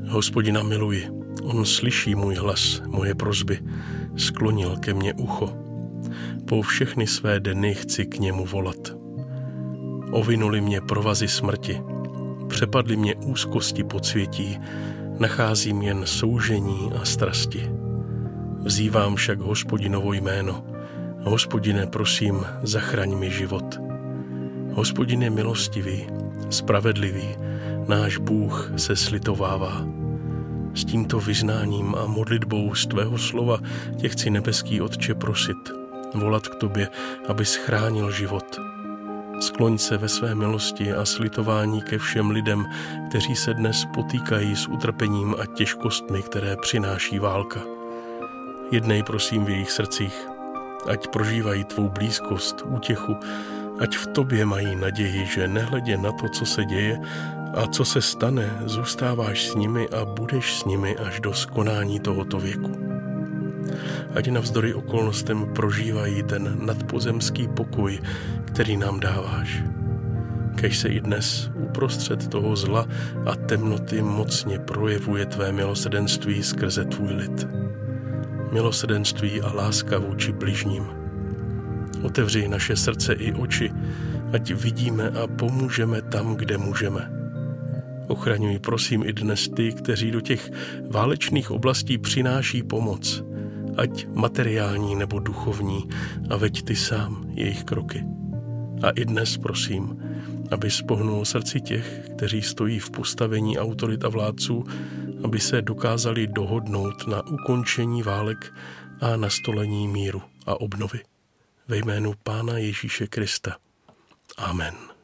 Hospodina miluji, on slyší můj hlas, moje prosby, sklonil ke mně ucho. Po všechny své dny chci k němu volat. Ovinuli mě provazy smrti, přepadly mě úzkosti podsvětí, nacházím jen soužení a strasti. Vzývám však Hospodinovo jméno, Hospodine, prosím, zachraň mi život. Hospodin je milostivý, spravedlivý, náš Bůh se slitovává. S tímto vyznáním a modlitbou z tvého slova tě chci, nebeský Otče, prosit, volat k tobě, abys chránil život. Skloň se ve své milosti a slitování ke všem lidem, kteří se dnes potýkají s utrpením a těžkostmi, které přináší válka. Jednej prosím v jejich srdcích, ať prožívají tvou blízkost, útěchu, ať v tobě mají naději, že nehledě na to, co se děje a co se stane, zůstáváš s nimi a budeš s nimi až do skonání tohoto věku. Ať navzdory okolnostem prožívají ten nadpozemský pokoj, který nám dáváš. Kež se i dnes uprostřed toho zla a temnoty mocně projevuje tvé milosrdenství skrze tvůj lid. Milosrdenství a láska vůči bližním. Otevři naše srdce i oči, ať vidíme a pomůžeme tam, kde můžeme. Ochraňuj prosím i dnes ty, kteří do těch válečných oblastí přináší pomoc, ať materiální nebo duchovní, a veď ty sám jejich kroky. A i dnes prosím, aby pohnul srdci těch, kteří stojí v postavení autorit a vládců, aby se dokázali dohodnout na ukončení válek a nastolení míru a obnovy. Ve jménu Pána Ježíše Krista. Amen.